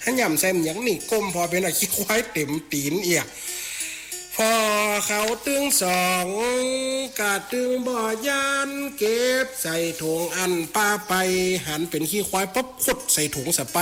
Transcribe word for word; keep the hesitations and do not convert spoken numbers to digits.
หันย่ำใส่มันยังนี่ก้มพอเป็นอาขี้ควายเต็มตีนเอียพอเขาตึงสองกาตึงบ่อยานเก็บใส่ถุงอันป้าไปหันเป็นขี้ควายปั๊บขุดใส่ถุงสะไป